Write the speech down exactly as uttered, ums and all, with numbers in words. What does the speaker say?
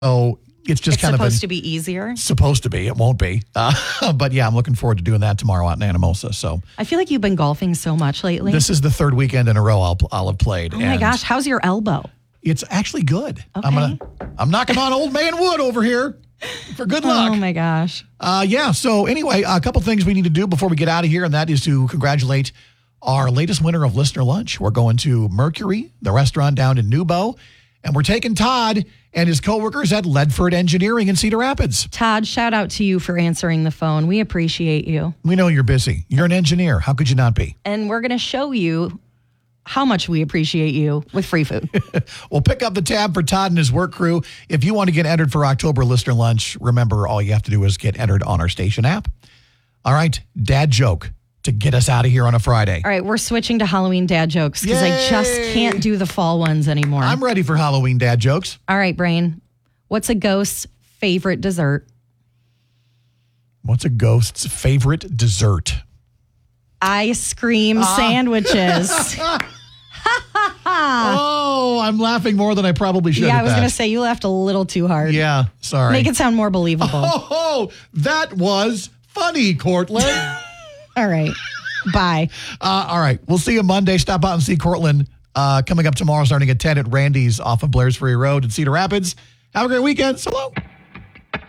So it's just It's kind of supposed an- to be easier. supposed to be. It won't be. Uh, but yeah, I'm looking forward to doing that tomorrow out in Anamosa. So I feel like you've been golfing so much lately. this is the third weekend in a row I'll, I'll have played. oh my and gosh, how's your elbow? It's actually good. I'm Okay. gonna, I'm knocking on old man wood over here for good luck. Oh my gosh. Uh, yeah. So anyway, a couple things we need to do before we get out of here, and that is to congratulate our latest winner of Listener Lunch. We're going to Mercury, the restaurant down in Newbo, and we're taking Todd and his coworkers at Ledford Engineering in Cedar Rapids. Todd, shout out to you for answering the phone. We appreciate you. We know you're busy. You're an engineer. How could you not be? And we're going to show you how much we appreciate you with free food. We'll pick up the tab for Todd and his work crew. If you want to get entered for October Listener Lunch, remember all you have to do is get entered on our station app. All right, dad joke to get us out of here on a Friday. All right, we're switching to Halloween dad jokes because I just Yay! can't do the fall ones anymore. I'm ready for Halloween dad jokes. All right, Brain. What's a ghost's favorite dessert? What's a ghost's favorite dessert? Ice cream Ah. sandwiches. Oh, I'm laughing more than I probably should. yeah, at I was that. going to say you laughed a little too hard. Yeah, sorry. Make it sound more believable. Oh, that was funny, Cortland. All right. Bye. uh, all right, we'll see you Monday. Stop out and see Cortland uh, coming up tomorrow starting at ten at Randy's off of Blair's Ferry Road in Cedar Rapids. Have a great weekend. So long.